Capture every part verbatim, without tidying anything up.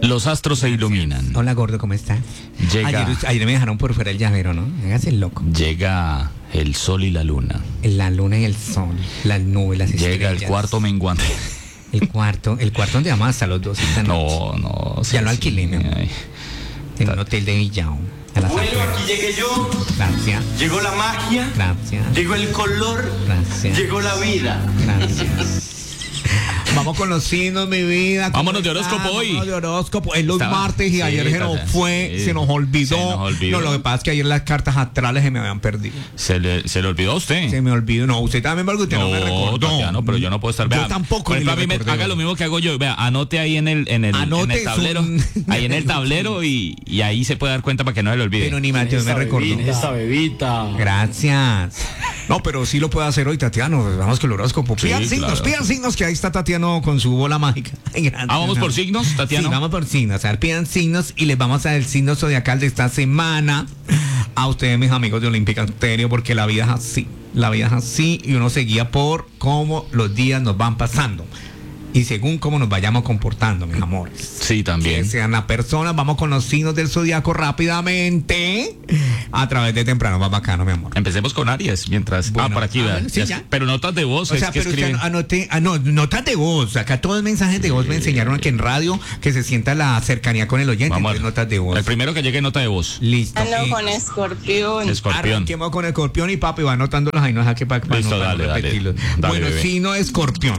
Los astros se iluminan. Hola, gordo, ¿cómo estás? Llega, Ayer, ayer me dejaron por fuera el llavero, ¿no? Hágase el loco. Llega el sol y la luna. La luna y el sol, las nubes, las estrellas. Llega el cuarto menguante. El cuarto, el cuarto donde vamos hasta los dos esta noche. No, no. Ya lo alquilé, mi amor. Ay. En un hotel de Villao. A las Bueno, afueras. aquí llegué yo. Gracias, Llegó la magia. gracias, Llegó el color. gracias, Llegó la vida. gracias. Vamos con los signos, mi vida. ¿Cómo Vámonos de están? horóscopo hoy. Vámonos de horóscopo. Es los Estaba- martes y sí, ayer se nos está- fue, sí, se nos olvidó. se nos olvidó. No, lo que pasa es que ayer las cartas astrales se me habían perdido. ¿Se le, se le olvidó a usted? Se me olvidó. No, usted también, porque usted no, me recordó. Tatiana, pero yo no puedo estar. Yo Vea, tampoco. Por ni ejemplo, a le mí me, recordé. haga lo mismo que hago yo. Vea, anote ahí en el, en el, en Anote el tablero. su- Ahí en el tablero y, y ahí se puede dar cuenta para que no se le olvide. Pero ni Mateo me recordó. Esa bebita. Gracias. No, pero sí lo puede hacer hoy, Tatiana. Vamos con el horóscopo. Sí, Pidan signos, claro. pidan signos, que ahí está Tatiana con su bola mágica. Ay, gracias. Ah, vamos por signos, Tatiana. Sí, vamos por signos. A ver, pidan signos y les vamos a dar el signo zodiacal de esta semana a ustedes, mis amigos de Olímpica Estéreo, porque la vida es así. La vida es así y uno se guía por cómo los días nos van pasando. Y según cómo nos vayamos comportando, mis amores. Sí, también. Que sean las personas. Vamos con los signos del zodiaco rápidamente. A través de temprano, va bacano, mi amor. Empecemos con Aries mientras. Bueno, ah, por aquí, ah, vea. bueno, sí, Ya- ya. Pero notas de voz, O es sea, que pero usted escriben. anote, ah, no, notas de voz. Acá todos los mensajes de voz me enseñaron que en radio que se sienta la cercanía con el oyente. Vamos a Entonces, ver. notas de voz. El primero que llegue, nota de voz. Listo. Ando Eh, con escorpión. Escorpión. Arranquemos con escorpión y papi va anotando las ahí, no que para Listo, dale, dale. repetirlos. Dale, Bueno, bebé. signo de escorpión.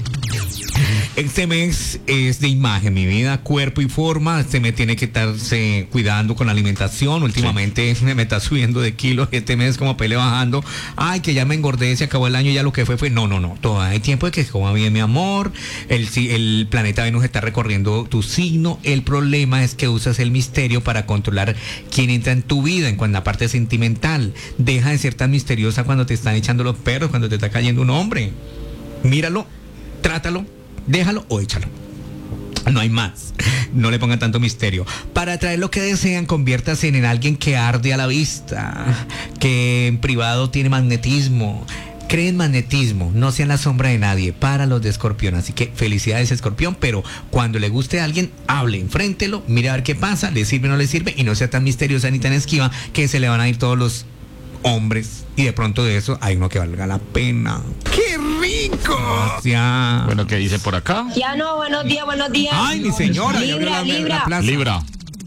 Este mes es de imagen, mi vida, cuerpo y forma. Este mes tiene que estarse cuidando con la alimentación. Últimamente me está subiendo de kilos. Este mes como pele bajando. Ay, que ya me engordé, se acabó el año, ya lo que fue fue. No, no, no. Todavía hay tiempo de que se coma bien, mi amor. El, si- el planeta Venus está recorriendo tu signo. El problema es que usas el misterio para controlar quién entra en tu vida en cuanto a la parte sentimental. Deja de ser tan misteriosa cuando te están echando los perros, cuando te está cayendo un hombre. Míralo, trátalo, déjalo o échalo. No hay más. No le pongan tanto misterio. Para atraer lo que desean, conviértase en alguien que arde a la vista, que en privado tiene magnetismo. Creen magnetismo, no sean la sombra de nadie para los de Escorpión. Así que felicidades, Escorpión, pero cuando le guste a alguien, hable, enfréntelo, mire a ver qué pasa, le sirve o no le sirve, y no sea tan misteriosa ni tan esquiva que se le van a ir todos los hombres. Y de pronto de eso hay uno que valga la pena. ¡Qué rico! Gracias. Bueno, ¿qué dice por acá? Ya no, buenos días, buenos días. Ay, mi señora, ya abrió Libra, la- la Libra. plaza. Libra.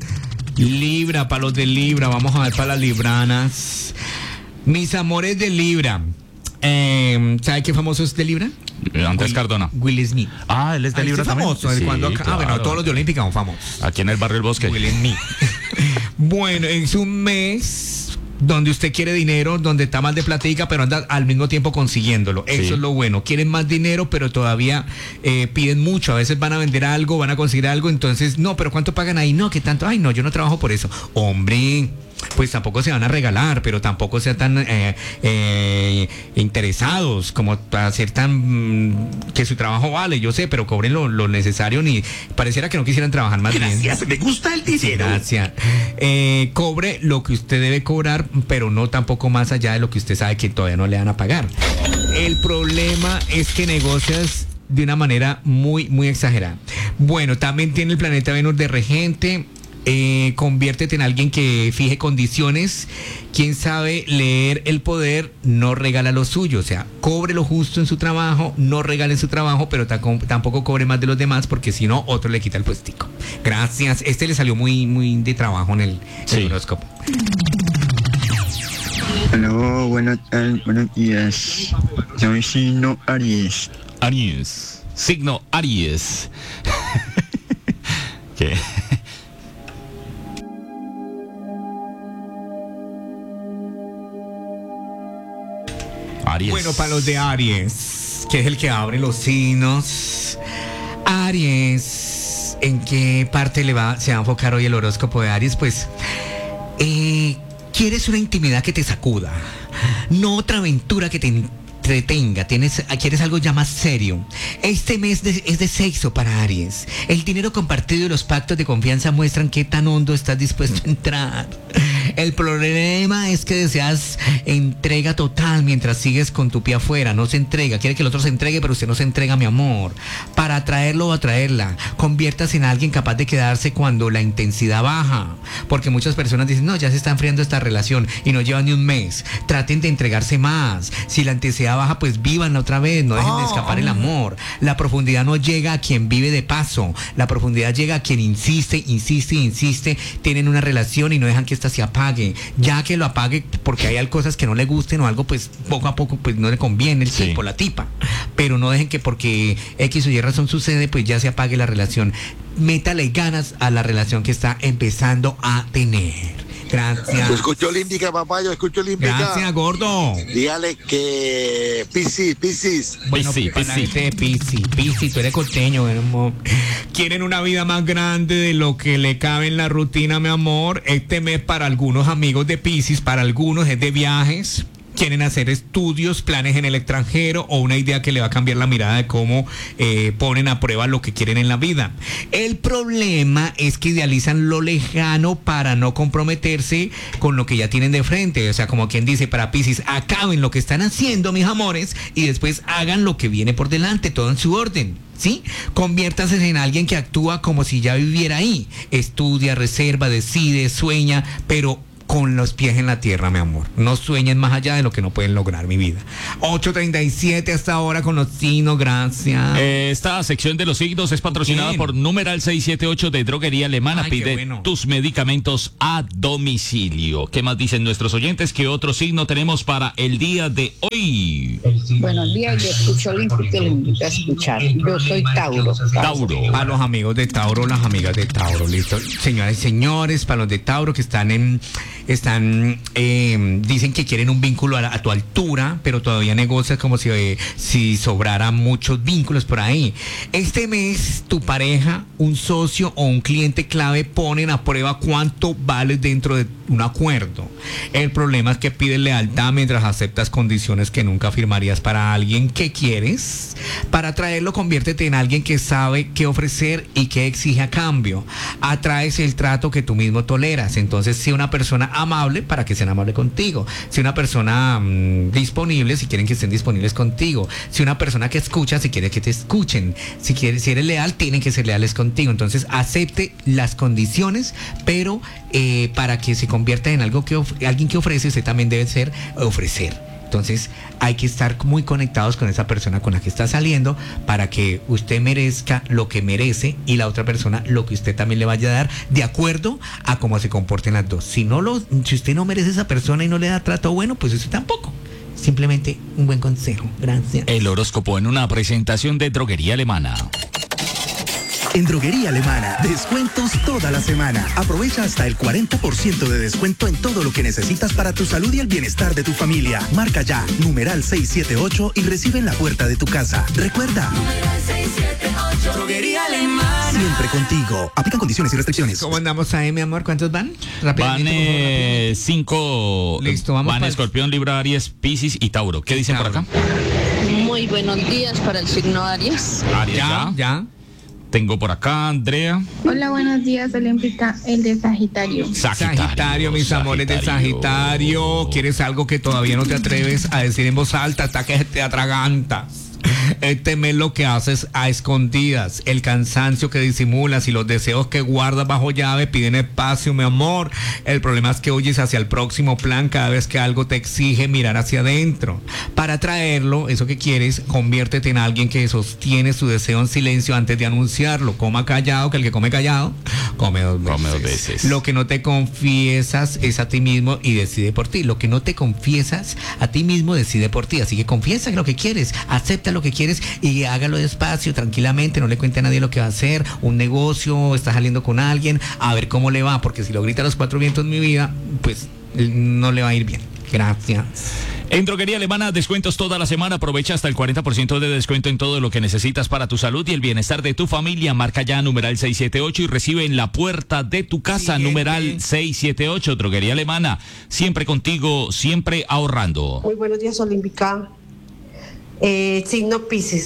Libra, para los de Libra, vamos a ver para las libranas. Mis amores de Libra. Eh, ¿Sabe qué famoso es de Libra? Eh, Andrés Will- Cardona. Will Smith. Ah, él es de Ay, Libra ese también. famoso, ¿de Sí, cuándo acá? Ah, bueno, claro. todos los de Olímpica son famosos. Aquí en el barrio El Bosque. Will Smith. Bueno, es un mes donde usted quiere dinero, donde está mal de platica, pero anda al mismo tiempo consiguiéndolo. Eso Sí. es lo bueno. Quieren más dinero, pero todavía eh, piden mucho. A veces van a vender algo, van a conseguir algo, entonces, no, pero ¿cuánto pagan ahí? No, ¿qué tanto? Ay, no, yo no trabajo por eso. Hombre, pues tampoco se van a regalar, pero tampoco sean tan eh, eh, interesados como para ser tan mm, que su trabajo vale, yo sé, pero cobren lo, lo necesario, ni pareciera que no quisieran trabajar más bien. me gusta el dinero. Gracias. Eh, cobre lo que usted debe cobrar, pero no tampoco más allá de lo que usted sabe que todavía no le van a pagar. El problema es que negocias de una manera muy, muy exagerada. Bueno, también tiene el planeta Venus de regente. Eh, conviértete en alguien que fije condiciones. Quien sabe leer el poder no regala lo suyo. O sea, cobre lo justo en su trabajo, no regale su trabajo, pero taco- tampoco cobre más de los demás, porque si no, otro le quita el puestico. Gracias. Este le salió muy, muy de trabajo en el, en el Sí. horóscopo. Aló, buenas tardes, buenos días. Soy signo Aries. Aries. Signo Aries. ¿Qué? Aries. Bueno, para los de Aries, que es el que abre los signos. Aries, ¿en qué parte le va, se va a enfocar hoy el horóscopo de Aries? Pues, eh, quieres una intimidad que te sacuda, no otra aventura que te entretenga. Tienes, quieres algo ya más serio. Este mes de- es de sexo para Aries. El dinero compartido y los pactos de confianza muestran qué tan hondo estás dispuesto a entrar. El problema es que deseas entrega total mientras sigues con tu pie afuera. No se entrega. Quiere que el otro se entregue, pero usted no se entrega, mi amor. Para atraerlo o atraerla, conviértase en alguien capaz de quedarse cuando la intensidad baja. Porque muchas personas dicen, no, ya se está enfriando esta relación y no lleva ni un mes. Traten de entregarse más. Si la intensidad baja, pues vívanla otra vez. No dejen de escapar el amor. La profundidad no llega a quien vive de paso. La profundidad llega a quien insiste, insiste, insiste. Tienen una relación y no dejan que esta se apague. Ya que lo apague porque hay cosas que no le gusten o algo, pues poco a poco pues no le conviene el sí. tipo, la tipa. Pero no dejen que porque X o Y razón sucede, pues ya se apague la relación. Métale ganas a la relación que está empezando a tener. Gracias. Yo escucho olímpica, papá, yo escucho olímpica. Gracias, gordo. Dígale que Piscis, Piscis. Bueno, Piscis, para Piscis. este Piscis, Piscis, tú eres costeño, mi amor. Quieren una vida más grande de lo que le cabe en la rutina, mi amor. Este mes para algunos amigos de Piscis, para algunos es de viajes. Quieren hacer estudios, planes en el extranjero o una idea que le va a cambiar la mirada de cómo eh, ponen a prueba lo que quieren en la vida. El problema es que idealizan lo lejano para no comprometerse con lo que ya tienen de frente. O sea, como quien dice para Piscis, acaben lo que están haciendo, mis amores, y después hagan lo que viene por delante, todo en su orden. ¿Sí? Conviértase en alguien que actúa como si ya viviera ahí. Estudia, reserva, decide, sueña, pero con los pies en la tierra, mi amor. No sueñen más allá de lo que no pueden lograr, mi vida. ocho treinta y siete hasta ahora con los signos, gracias. Esta sección de los signos es patrocinada Bien. por Numeral seiscientos setenta y ocho de Droguería Alemana. Ay, qué Pide bueno. tus medicamentos a domicilio. ¿Qué más dicen nuestros oyentes? ¿Qué otro signo tenemos para el día de hoy? Buenos días, yo escucho Olímpico y le invito a escuchar. Yo soy Tauro. Tauro. Para los amigos de Tauro, las amigas de Tauro, listo. Señoras y señores, para los de Tauro que están en, están, eh, dicen que quieren un vínculo a, la- a tu altura, pero todavía negocias como si, eh, si sobraran muchos vínculos por ahí. Este mes, tu pareja, un socio o un cliente clave ponen a prueba cuánto vales dentro de un acuerdo. El problema es que pides lealtad mientras aceptas condiciones que nunca firmarías para alguien que quieres. Para atraerlo, conviértete en alguien que sabe qué ofrecer y qué exige a cambio. Atraes el trato que tú mismo toleras. Entonces, si una persona amable, para que sean amables contigo. Si una persona mmm, disponible, si quieren que estén disponibles contigo. Si una persona que escucha, si quiere que te escuchen. Si quieres, si eres leal, tienen que ser leales contigo. Entonces, acepte las condiciones, pero eh, para que se convierta en algo que of- alguien que ofrece, usted también debe ser ofrecer. Entonces hay que estar muy conectados con esa persona con la que está saliendo para que usted merezca lo que merece y la otra persona lo que usted también le vaya a dar de acuerdo a cómo se comporten las dos. Si no lo, si usted no merece a esa persona y no le da trato bueno, pues usted tampoco. Simplemente un buen consejo. Gracias. El horóscopo en una presentación de Droguería Alemana. En Droguería Alemana, descuentos toda la semana. Aprovecha hasta el cuarenta por ciento de descuento en todo lo que necesitas para tu salud y el bienestar de tu familia. Marca ya, numeral seiscientos setenta y ocho y recibe en la puerta de tu casa. Recuerda, Droguería Alemana. siempre contigo. Aplican condiciones y restricciones. ¿Cómo andamos ahí, mi amor? ¿Cuántos van? Van Rápidamente, por favor, eh, cinco. Listo, vamos Van para- Escorpión, Libra, Aries, Piscis y Tauro. ¿Qué dicen por acá? Muy buenos días para el signo Aries. Aries, Ya, ya. Tengo por acá, Andrea. Hola, buenos días, Olímpica, el de Sagitario. Sagitario, mis amores de Sagitario. ¿Quieres algo que todavía no te atreves a decir en voz alta hasta que te atragantas? Este mes lo que haces a escondidas, el cansancio que disimulas y los deseos que guardas bajo llave piden espacio, mi amor. El problema es que huyes hacia el próximo plan cada vez que algo te exige mirar hacia adentro. Para traerlo, eso que quieres, conviértete en alguien que sostiene su deseo en silencio antes de anunciarlo. Coma callado, que el que come callado, come dos veces. Come dos veces. Lo que no te confiesas es a ti mismo y decide por ti. Lo que no te confiesas a ti mismo decide por ti. Así que confiesa lo que quieres, acepta lo que quieres y hágalo despacio, tranquilamente, no le cuente a nadie lo que va a hacer, un negocio, está saliendo con alguien, a ver cómo le va, porque si lo grita a los cuatro vientos mi vida, pues no le va a ir bien. Gracias. En Droguería Alemana, descuentos toda la semana. Aprovecha hasta el cuarenta por ciento de descuento en todo lo que necesitas para tu salud y el bienestar de tu familia. Marca ya numeral seiscientos setenta y ocho y recibe en la puerta de tu casa. Siguiente. Numeral seiscientos setenta y ocho. Droguería Alemana, siempre contigo, siempre ahorrando. Muy buenos días, Olímpica. Eh, signo Piscis.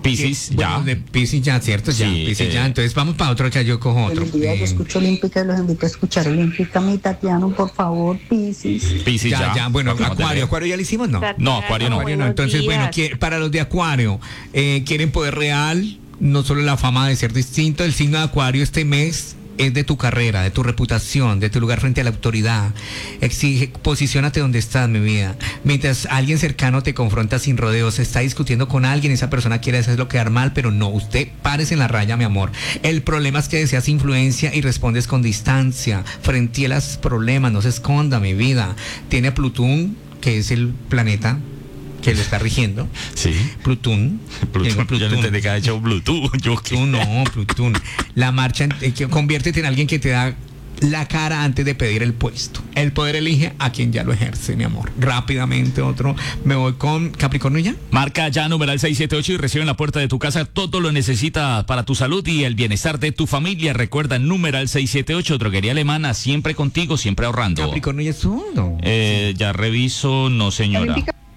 Piscis, Bueno, ya. de Piscis ya, ¿cierto? Ya, Sí, Piscis eh. ya. Entonces vamos para otro que yo cojo otro. Buenos días, yo Eh, escucho Olímpica y los invito a escuchar Olímpica. Mi Tatiano, por favor, Piscis. Piscis, ya, ya. ya, bueno, Lo acabamos de Acuario, leer. Acuario ya lo hicimos, ¿no? No, Acuario no. Acuario no. Entonces, bueno, que- para los de Acuario, eh, quieren poder real, no solo la fama de ser distinto, el signo de Acuario este mes es de tu carrera, de tu reputación, de tu lugar frente a la autoridad. Exige, posiciónate donde estás, mi vida. Mientras alguien cercano te confronta sin rodeos, está discutiendo con alguien, esa persona quiere hacerlo quedar mal, pero no, usted párese en la raya, mi amor. El problema es que deseas influencia y respondes con distancia. Frente a los problemas, no se esconda, mi vida. Tiene a Plutón, que es el planeta que lo está rigiendo. Sí. Plutón. Plutón. Tengo Yo no entendí que ha hecho Bluetooth. Yo qué. Plutón, no, Plutón. La marcha, en- eh, que conviértete en alguien que te da la cara antes de pedir el puesto. El poder elige a quien ya lo ejerce, mi amor. Rápidamente otro. Me voy con Capricornio ya. Marca ya numeral seiscientos setenta y ocho y recibe en la puerta de tu casa todo lo necesitas para tu salud y el bienestar de tu familia. Recuerda numeral seiscientos setenta y ocho, Droguería Alemana, siempre contigo, siempre ahorrando. Capricornio ya es uno. Eh, ya reviso, no señora.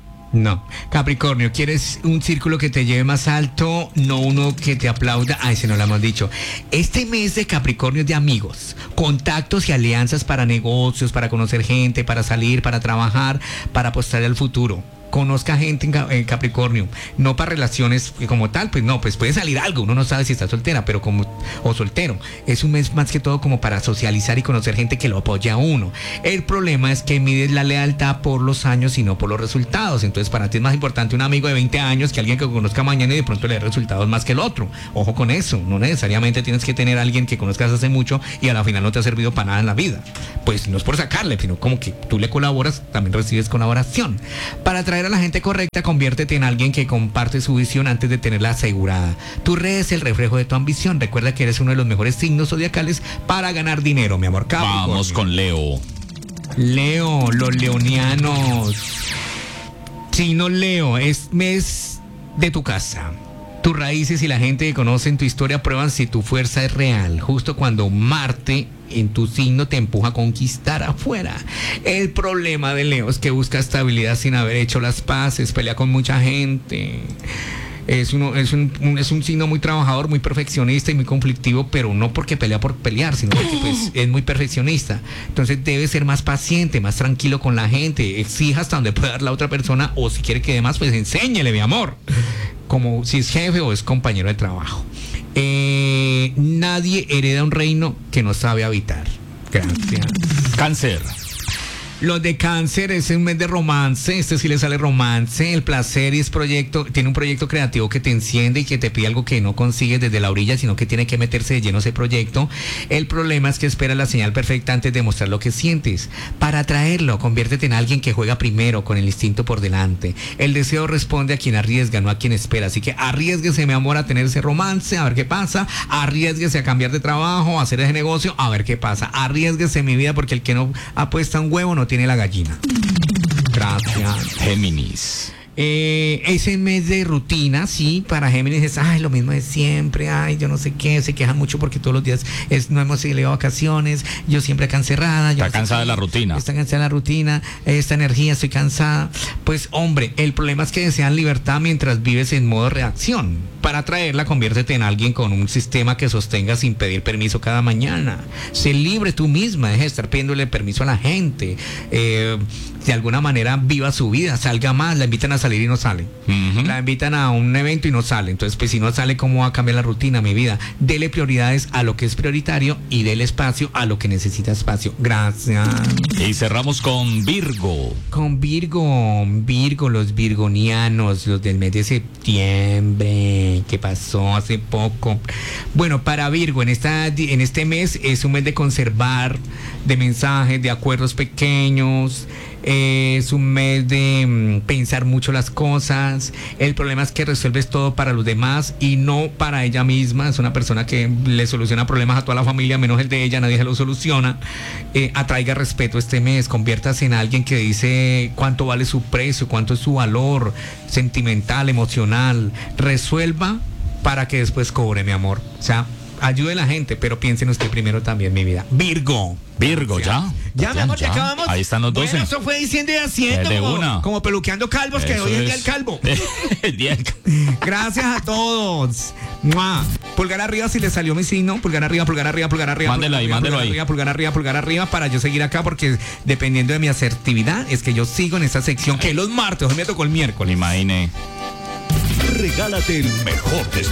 No. Capricornio, ¿quieres un círculo que te lleve más alto? No uno que te aplauda. Ah, ese no lo hemos dicho. Este mes de Capricornio es de amigos, contactos y alianzas para negocios, para conocer gente, para salir, para trabajar, para apostar al futuro. Conozca gente en, Ca- en Capricornio, no para relaciones como tal, pues no, pues puede salir algo, uno no sabe si está soltera, pero como, o soltero, es un mes más que todo como para socializar y conocer gente que lo apoya a uno. El problema es que mides la lealtad por los años y no por los resultados, entonces para ti es más importante un amigo de veinte años que alguien que conozca mañana y de pronto le dé resultados más que el otro. Ojo con eso, no necesariamente tienes que tener a alguien que conozcas hace mucho y a la final no te ha servido para nada en la vida. Pues no es por sacarle, sino como que tú le colaboras, también recibes colaboración. Para traer a la gente correcta, conviértete en alguien que comparte su visión antes de tenerla asegurada. Tu red es el reflejo de tu ambición. Recuerda que eres uno de los mejores signos zodiacales para ganar dinero, mi amor. Capricornio. Vamos con Leo. Leo, los leonianos. Signo Leo, es mes de tu casa. Tus raíces y la gente que conocen tu historia prueban si tu fuerza es real. Justo cuando Marte en tu signo te empuja a conquistar afuera. El problema de Leo es que busca estabilidad sin haber hecho las paces, pelea con mucha gente. Es, uno, es, un, un- es un signo muy trabajador, muy perfeccionista y muy conflictivo, pero no porque pelea por pelear, sino porque pues, es muy perfeccionista. Entonces debe ser más paciente, más tranquilo con la gente. Exija hasta donde pueda dar la otra persona, o si quiere que dé más, pues enséñele, mi amor. Como si es jefe o es compañero de trabajo. Eh, nadie hereda un reino que no sabe habitar. Gracias. Cáncer. Los de Cáncer es un mes de romance, este sí le sale romance, el placer y es proyecto, tiene un proyecto creativo que te enciende y que te pide algo que no consigues desde la orilla, sino que tiene que meterse de lleno ese proyecto. El problema es que espera la señal perfecta antes de mostrar lo que sientes. Para atraerlo, conviértete en alguien que juega primero, con el instinto por delante. El deseo responde a quien arriesga, no a quien espera. Así que arriésguese, mi amor, a tener ese romance, a ver qué pasa. Arriésguese a cambiar de trabajo, a hacer ese negocio, a ver qué pasa. Arriésguese, mi vida, porque el que no apuesta un huevo no tiene la gallina. Gracias. Géminis. Eh, ese mes de rutina, sí, para Géminis es, ay, lo mismo de siempre, ay, yo no sé qué, se quejan mucho porque todos los días es, no hemos ido de vacaciones, yo siempre acá encerrada. Yo Está no sé cansada qué, de la rutina. Está cansada de la rutina, esta energía, estoy cansada. Pues, hombre, el problema es que desean libertad mientras vives en modo reacción. Para traerla, conviértete en alguien con un sistema que sostenga sin pedir permiso cada mañana. Sé libre tú misma, deja de estar pidiéndole permiso a la gente. Eh, de alguna manera viva su vida, salga más, la invitan a salir y no sale. Ujú. La invitan a un evento y no sale. Entonces, pues si no sale, ¿cómo va a cambiar la rutina, mi vida? Dele prioridades a lo que es prioritario y dele espacio a lo que necesita espacio. Gracias. Y cerramos con Virgo. Con Virgo, Virgo, los virgonianos, los del mes de septiembre, que pasó hace poco. Bueno, para Virgo, en, esta, en este mes es un mes de conservar, de mensajes, de acuerdos pequeños. Es un mes de mm, pensar mucho las cosas. El problema es que resuelves todo para los demás y no para ella misma. Es una persona que le soluciona problemas a toda la familia, menos el de ella, nadie se lo soluciona. Eh, atraiga respeto este mes, conviértase en alguien que dice cuánto vale su precio, cuánto es su valor sentimental, emocional. Resuelva para que después cobre, mi amor. O sea, ayude a la gente, pero piensen usted primero también, mi vida. Virgo. Virgo, ya. Ya, mi amor, ya acabamos. Ahí están los doce. Bueno, eso fue diciendo y haciendo. De como, una. como peluqueando calvos, que Eso hoy es el día es. del calvo. El día del calvo. Gracias a todos. ¡Mua! Pulgar arriba si le salió mi signo. Pulgar arriba, pulgar arriba, pulgar arriba. Mándelo pulgar ahí, arriba, mándelo pulgar ahí. Arriba, pulgar arriba, pulgar arriba, para yo seguir acá, porque dependiendo de mi asertividad, es que yo sigo en esa sección que los martes, hoy me tocó el miércoles. Imagine. Regálate el mejor descuento.